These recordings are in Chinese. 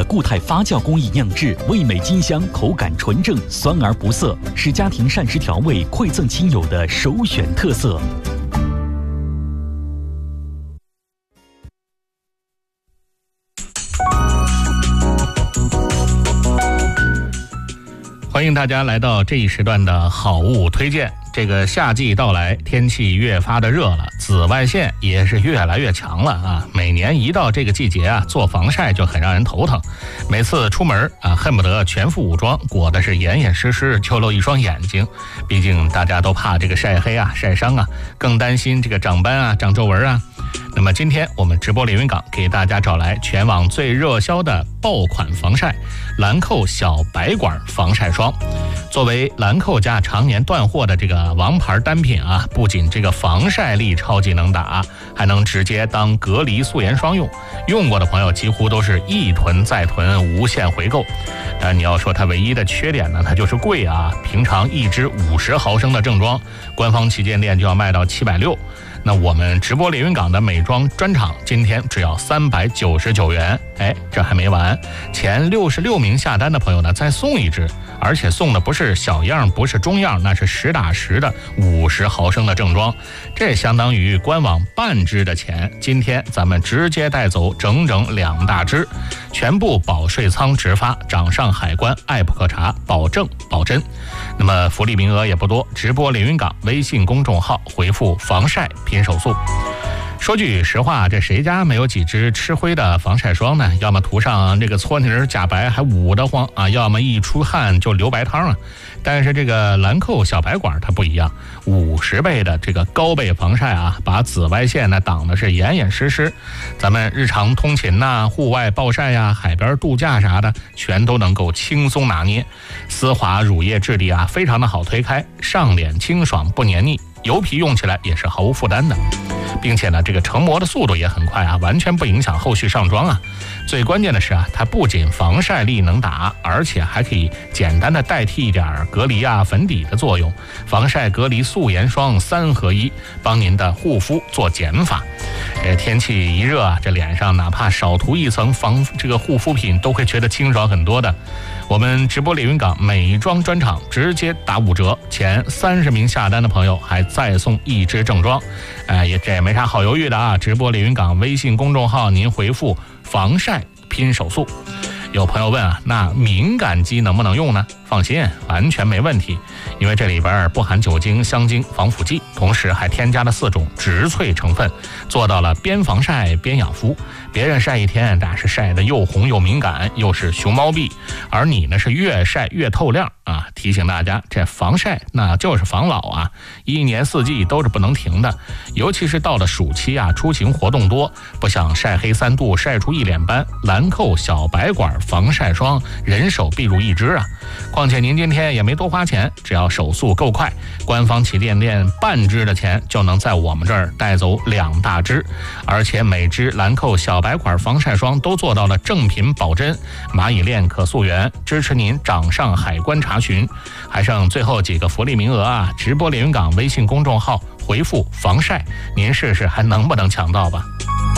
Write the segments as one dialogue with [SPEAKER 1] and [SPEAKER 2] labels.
[SPEAKER 1] 固态发酵工艺酿制，味美金香，口感纯正，酸而不涩，是家庭膳食调味馈赠亲友的首选特色。
[SPEAKER 2] 欢迎大家来到这一时段的好物推荐。这个夏季到来，天气越发的热了，紫外线也是越来越强了啊！每年一到这个季节啊，做防晒就很让人头疼。每次出门啊，恨不得全副武装，裹的是严严实实，就露一双眼睛。毕竟大家都怕这个晒黑啊、晒伤啊，更担心这个长斑啊、长皱纹啊。那么今天我们直播连云港给大家找来全网最热销的爆款防晒兰蔻小白管防晒霜。作为兰蔻家常年断货的这个王牌单品啊，不仅这个防晒力超级能打，还能直接当隔离素颜霜用。用过的朋友几乎都是一囤再囤，无限回购。但你要说它唯一的缺点呢，它就是贵啊！平常一支50毫升的正装，官方旗舰店就要卖到760。那我们直播连云港的美妆专场今天只要399元，这还没完，前66名下单的朋友呢再送一支，而且送的不是小样，不是中样，那是实打实的50毫升的正装，这相当于官网半支的钱。今天咱们直接带走整整2大支，全部保税仓直发，掌上海关爱不可查，保证保真。那么福利名额也不多，直播连云港微信公众号回复防晒拼手速。说句实话，这谁家没有几支吃灰的防晒霜呢？要么涂上这个搓泥假白还捂得慌啊，要么一出汗就流白汤啊。但是这个兰蔻小白管它不一样，50倍的这个高倍防晒啊，把紫外线呢挡的是严严实实。咱们日常通勤呐、户外暴晒呀、海边度假啥的，全都能够轻松拿捏。丝滑乳液质地啊，非常的好推开，上脸清爽不黏腻，油皮用起来也是毫无负担的。并且呢，这个成膜的速度也很快啊，完全不影响后续上妆啊。最关键的是啊，它不仅防晒力能打，而且还可以简单的代替一点隔离啊、粉底的作用，防晒、隔离、素颜霜3合1，帮您的护肤做减法。天气一热啊，这脸上哪怕少涂一层这个护肤品，都会觉得清爽很多的。我们直播连云港美妆专场直接打5折，前30名下单的朋友还再送1支正装。这也没啥好犹豫的啊！直播连云港微信公众号，您回复防晒拼手速。有朋友问啊，那敏感肌能不能用呢？放心，完全没问题，因为这里边不含酒精、香精、防腐剂，同时还添加了4种植萃成分，做到了边防晒边养肤。别人晒一天，但是晒得又红又敏感，又是熊猫臂，而你呢是越晒越透亮啊！提醒大家，这防晒那就是防老啊，一年4季都是不能停的，尤其是到了暑期啊，出行活动多，不想晒黑3度，晒出一脸斑，兰蔻小白管防晒霜人手必入1支啊！况且您今天也没多花钱，只要手速够快，官方旗舰店半支的钱就能在我们这儿带走2大支，而且每支兰蔻小白管防晒霜都做到了正品保真，蚂蚁链可溯源，支持您掌上海关查询。还剩最后几个福利名额啊！直播连云港微信公众号回复防晒，您试试还能不能抢到吧。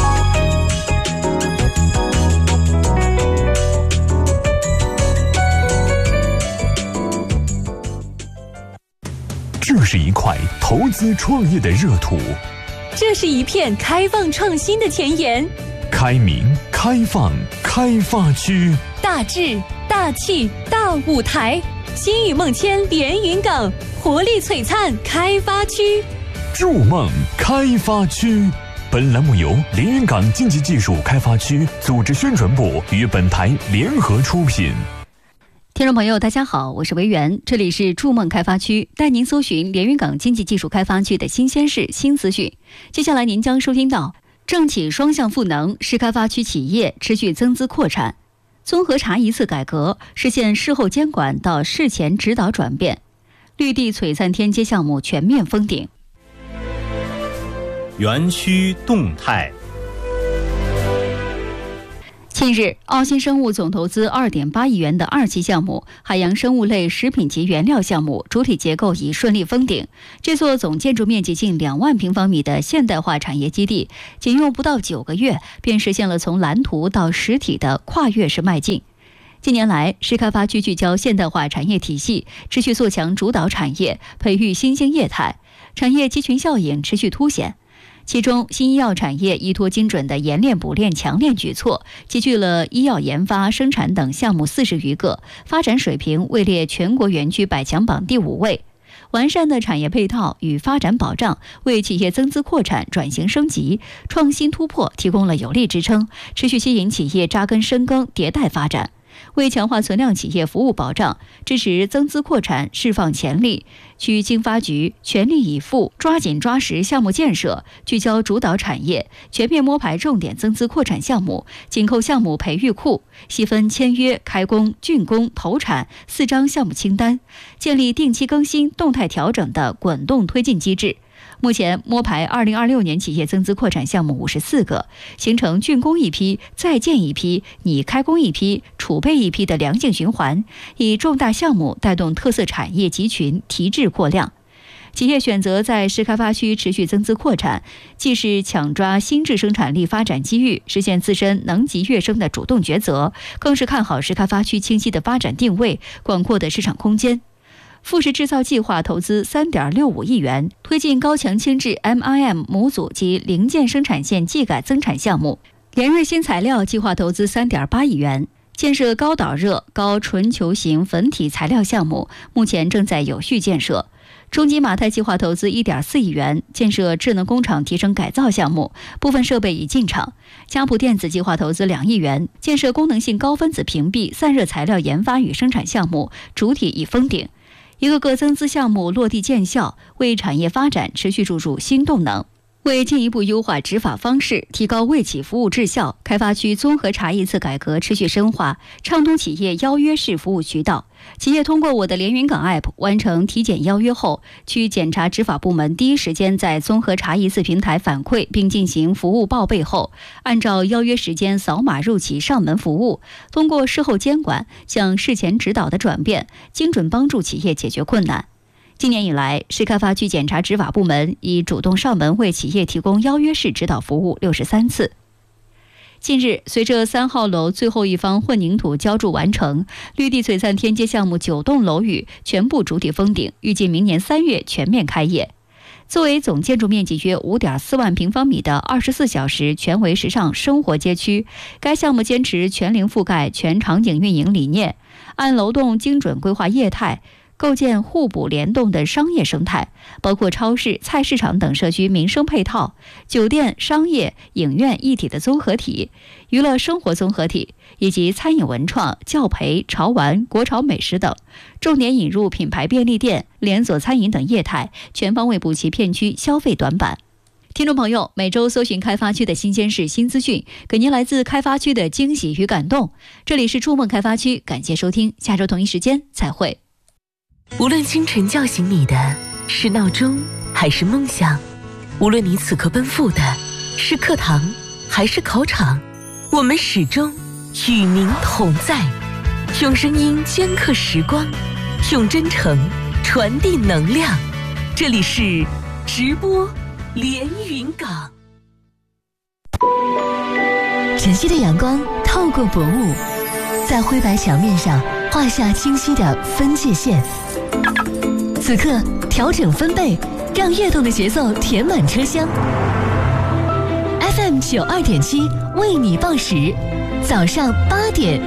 [SPEAKER 1] 这是一块投资创业的热土，
[SPEAKER 3] 这是一片开放创新的前沿。
[SPEAKER 1] 开明、开放、开发区，
[SPEAKER 3] 大智、大气、大舞台，新雨梦牵连云港，活力璀璨开发区，
[SPEAKER 1] 筑梦开发区。本栏目由连云港经济技术开发区组织宣传部与本台联合出品。
[SPEAKER 4] 听众朋友大家好，我是维园，这里是筑梦开发区，带您搜寻连云港经济技术开发区的新鲜事、新资讯。接下来您将收听到政企双向赋能，是开发区企业持续增资扩产，综合查一次改革，实现事后监管到事前指导转变，绿地璀璨天街项目全面封顶。
[SPEAKER 5] 园区动态。
[SPEAKER 4] 近日，澳新生物总投资2.8亿元的2期项目海洋生物类食品级原料项目主体结构已顺利封顶。这座总建筑面积近2万平方米的现代化产业基地，仅用不到9个月，便实现了从蓝图到实体的跨越式迈进。近年来，市开发区聚焦现代化产业体系，持续做强主导产业，培育新兴业态，产业集群效应持续凸显。其中，新医药产业依托精准的研链补链强链举措，集聚了医药研发、生产等项目40余个，发展水平位列全国园区100强榜第5位。完善的产业配套与发展保障，为企业增资扩产、转型升级、创新突破提供了有力支撑，持续吸引企业扎根深耕、迭代发展。为强化存量企业服务保障，支持增资扩产、释放潜力，区经发局全力以赴抓紧抓实项目建设，聚焦主导产业，全面摸排重点增资扩产项目、紧扣项目培育库，细分签约、开工、竣工、投产4张项目清单，建立定期更新、动态调整的滚动推进机制。目前摸排2026年企业增资扩产项目54个，形成竣工一批、再建一批、拟开工一批、储备一批的良性循环，以重大项目带动特色产业集群提质扩量。企业选择在市开发区持续增资扩产，既是抢抓新质生产力发展机遇，实现自身能级跃升的主动抉择，更是看好市开发区清晰的发展定位、广阔的市场空间。富时制造计划投资3.65亿元，推进高强轻质 MIM 模组及零件生产线技改增产项目。联瑞新材料计划投资3.8亿元，建设高导热、高纯球形粉体材料项目，目前正在有序建设。中基马泰计划投资1.4亿元，建设智能工厂提升改造项目，部分设备已进场。嘉普电子计划投资2亿元，建设功能性高分子屏蔽散热材料研发与生产项目，主体已封顶。一个个增资项目落地见效，为产业发展持续注入新动能。为进一步优化执法方式，提高为企服务质效，开发区综合查一次改革持续深化，畅通企业邀约式服务渠道。企业通过我的连云港 App 完成体检邀约后，区检察执法部门第一时间在综合查一次平台反馈并进行服务报备后，按照邀约时间扫码入企上门服务，通过事后监管向事前指导的转变，精准帮助企业解决困难。今年以来，市开发区检察执法部门已主动上门为企业提供邀约式指导服务63次。近日，随着3号楼最后一方混凝土浇筑完成，绿地璀璨天街项目9栋楼宇全部主体封顶，预计明年3月全面开业。作为总建筑面积约5.4万平方米的24小时全维时尚生活街区，该项目坚持全零覆盖、全场景运营理念，按楼栋精准规划业态，构建互补联动的商业生态，包括超市、菜市场等社区民生配套、酒店、商业、影院一体的综合体、娱乐生活综合体，以及餐饮文创、教培、潮玩、国潮美食等，重点引入品牌便利店、连锁餐饮等业态，全方位补齐片区消费短板。听众朋友，每周搜寻开发区的新鲜事、新资讯，给您来自开发区的惊喜与感动。这里是触梦开发区，感谢收听，下周同一时间再会。
[SPEAKER 5] 无论清晨叫醒你的是闹钟还是梦想，无论你此刻奔赴的是课堂还是考场，我们始终与您同在，用声音镌刻时光，用真诚传递能量。这里是直播连云港。晨曦的阳光透过薄雾，在灰白墙面上画下清晰的分界线。此刻调整分贝，让跃动的节奏填满车厢。FM 92.7为你报时，早上8点。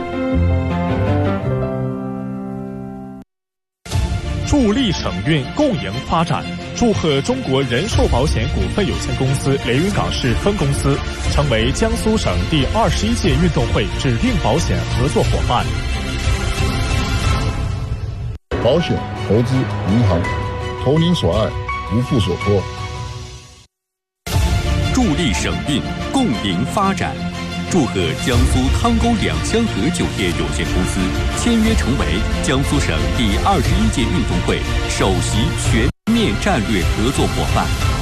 [SPEAKER 6] 助力省运共赢发展，祝贺中国人寿保险股份有限公司连云港市分公司成为江苏省第21届运动会指定保险合作伙伴。
[SPEAKER 7] 保险、投资、银行，投您所爱，无负所托。
[SPEAKER 1] 助力省运，共赢发展。祝贺江苏汤沟两香河酒店有限公司签约成为江苏省第21届运动会首席全面战略合作伙伴。